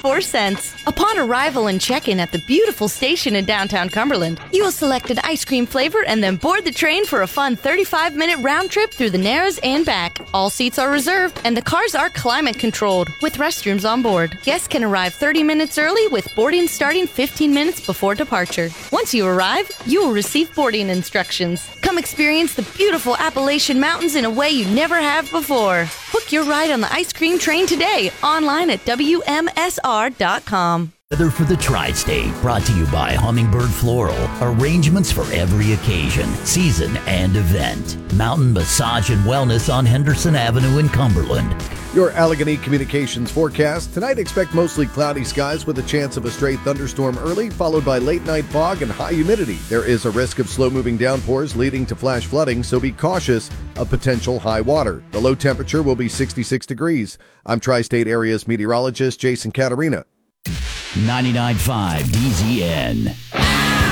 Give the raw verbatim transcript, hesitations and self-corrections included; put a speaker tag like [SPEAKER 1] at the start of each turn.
[SPEAKER 1] four cents. Upon arrival and check-in at the beautiful station in downtown Cumberland, you will select an ice cream flavor and then board the train for a fun thirty-five minute round trip through the Narrows and back. All seats are reserved and the cars are climate controlled with restrooms on board. Guests can arrive thirty minutes early with boarding starting fifteen minutes before departure. Once you arrive, you will receive boarding instructions. Come experience the beautiful Appalachian Mountains in a way you never have before. Book your ride on the ice cream train today online at W M S R dot com.
[SPEAKER 2] Weather for the Tri-State, brought to you by Hummingbird Floral. Arrangements for every occasion, season, and event. Mountain Massage and Wellness on Henderson Avenue in Cumberland.
[SPEAKER 3] Your Allegheny Communications forecast. Tonight, expect mostly cloudy skies with a chance of a stray thunderstorm early, followed by late-night fog and high humidity. There is a risk of slow-moving downpours leading to flash flooding, so be cautious of potential high water. The low temperature will be sixty-six degrees. I'm Tri-State Area's meteorologist Jason Caterina.
[SPEAKER 2] ninety-nine point five D Z N.